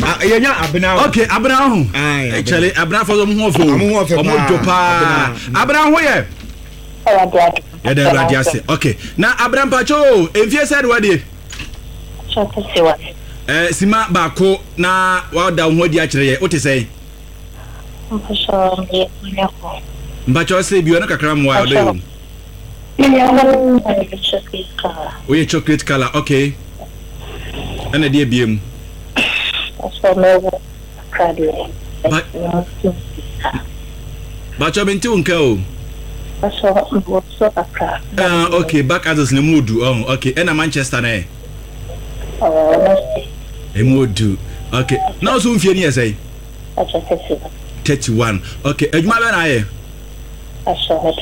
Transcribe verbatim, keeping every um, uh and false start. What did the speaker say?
yenya abena okay abena ho actually abena for some ho fo omo jopa abena ho ye ya da radio ase okay na abena pacho enfie said wade eh sima ba ko na wa da ho di a kire ye ote sei mpasho ye nyako mpacho se bi wona kakra mo wa do oye chocolate color okay ana dia biem so no cradle ba cho benti unka o so so akra ah okay back others ne modu oh okay ena Manchester na e oh e modu okay now so mfie ni esai thirty-one okay ejuma be na ye